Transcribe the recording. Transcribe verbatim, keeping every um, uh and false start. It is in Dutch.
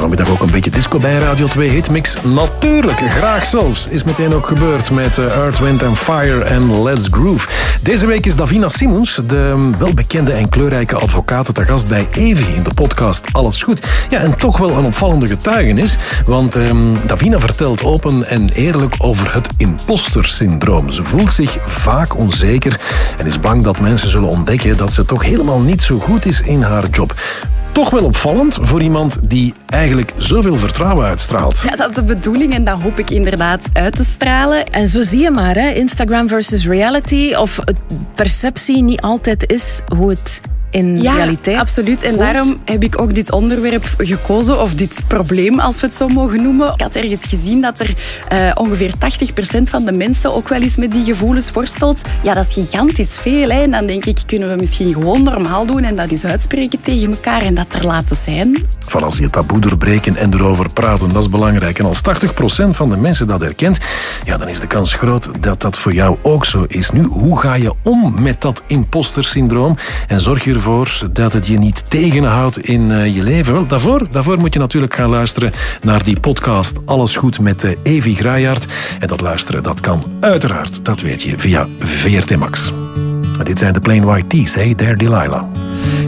vanmiddag ook een beetje disco bij Radio twee Hitmix? Natuurlijk, graag zelfs. Is meteen ook gebeurd met Earth, Wind and Fire en Let's Groove. Deze week is Davina Simmons, de welbekende en kleurrijke advocaat, te gast bij Evi in de podcast Alles Goed. Ja, en toch wel een opvallende getuigenis, want um, Davina vertelt open en eerlijk over het impostersyndroom. Ze voelt zich vaak onzeker en is bang dat mensen zullen ontdekken dat ze toch helemaal niet zo goed is in haar job. Toch wel opvallend voor iemand die eigenlijk zoveel vertrouwen uitstraalt. Ja, dat is de bedoeling en dat hoop ik inderdaad uit te stralen. En zo zie je maar, hè, Instagram versus reality, of perceptie niet altijd is hoe het in ja, realiteit absoluut. En voelt. daarom heb ik ook dit onderwerp gekozen, of dit probleem, als we het zo mogen noemen. Ik had ergens gezien dat er uh, ongeveer tachtig procent van de mensen ook wel eens met die gevoelens worstelt. Ja, dat is gigantisch veel. Hè. En dan denk ik, kunnen we misschien gewoon normaal doen en dat eens uitspreken tegen elkaar en dat er laten zijn. Van als je het taboe doorbreken en erover praten, dat is belangrijk. En als tachtig procent van de mensen dat herkent, ja, dan is de kans groot dat dat voor jou ook zo is. Nu, hoe ga je om met dat impostersyndroom en zorg je ervoor dat het je niet tegenhoudt in uh, je leven? Wel, daarvoor, daarvoor moet je natuurlijk gaan luisteren naar die podcast Alles Goed met uh, Evi Graaijaert. En dat luisteren, dat kan uiteraard, dat weet je, via V R T Max. En dit zijn de Plain White T's, hey there Delilah.